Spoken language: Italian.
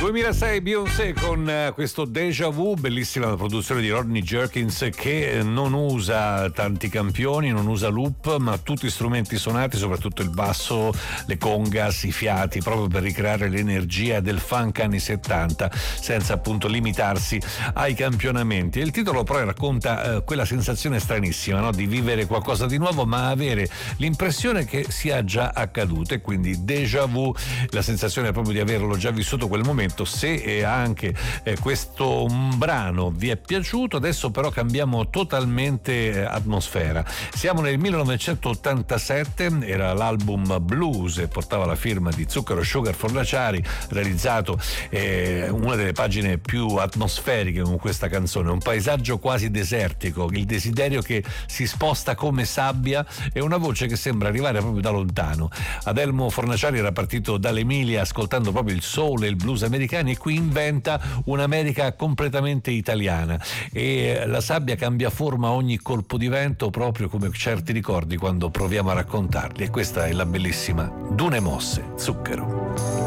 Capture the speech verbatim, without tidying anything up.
duemilasei Beyoncé con uh, questo Déjà Vu, bellissima produzione di Rodney Jerkins, che non usa tanti campioni, non usa loop, ma tutti strumenti suonati, soprattutto il basso, le congas, i fiati, proprio per ricreare l'energia del funk anni settanta senza appunto limitarsi ai campionamenti. E il titolo poi racconta uh, quella sensazione stranissima, no? Di vivere qualcosa di nuovo ma avere l'impressione che sia già accaduto, e quindi Déjà Vu, la sensazione proprio di averlo già vissuto quel momento. Se eh, anche eh, questo brano vi è piaciuto, adesso però cambiamo totalmente eh, atmosfera. Siamo nel millenovecentottantasette, era l'album Blues e portava la firma di Zucchero Sugar Fornaciari, realizzato eh, una delle pagine più atmosferiche con questa canzone, un paesaggio quasi desertico, il desiderio che si sposta come sabbia e una voce che sembra arrivare proprio da lontano. Adelmo Fornaciari era partito dall'Emilia ascoltando proprio il soul e il blues americani, e qui inventa un'America completamente italiana, e la sabbia cambia forma a ogni colpo di vento, proprio come certi ricordi quando proviamo a raccontarli, e questa è la bellissima Dune Mosse, Zucchero.